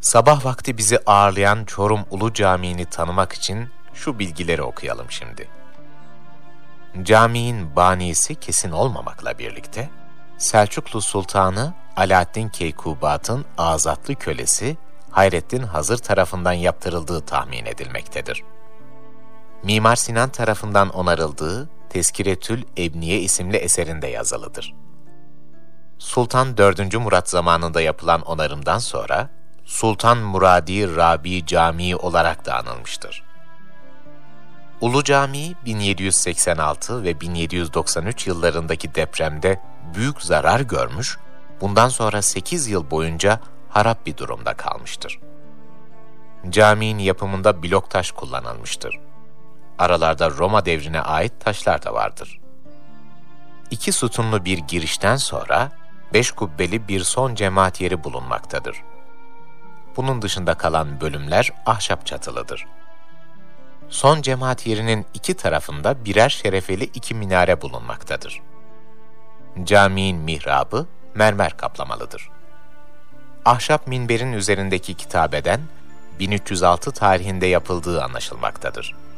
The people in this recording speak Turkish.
Sabah vakti bizi ağırlayan Çorum Ulu Camii'ni tanımak için şu bilgileri okuyalım şimdi. Caminin banisi kesin olmamakla birlikte, Selçuklu Sultanı Alaaddin Keykubat'ın azatlı kölesi Hayrettin Hazır tarafından yaptırıldığı tahmin edilmektedir. Mimar Sinan tarafından onarıldığı Tezkiretül Ebniye isimli eserinde yazılıdır. Sultan 4. Murat zamanında yapılan onarımdan sonra, Sultan Muradi Rabi Camii olarak da anılmıştır. Ulu Camii 1786 ve 1793 yıllarındaki depremde büyük zarar görmüş, bundan sonra 8 yıl boyunca harap bir durumda kalmıştır. Caminin yapımında blok taş kullanılmıştır. Aralarda Roma devrine ait taşlar da vardır. 2 sütunlu bir girişten sonra 5 kubbeli bir son cemaat yeri bulunmaktadır. Bunun dışında kalan bölümler ahşap çatılıdır. Son cemaat yerinin 2 tarafında birer şerefeli 2 minare bulunmaktadır. Caminin mihrabı mermer kaplamalıdır. Ahşap minberin üzerindeki kitabeden 1306 tarihinde yapıldığı anlaşılmaktadır.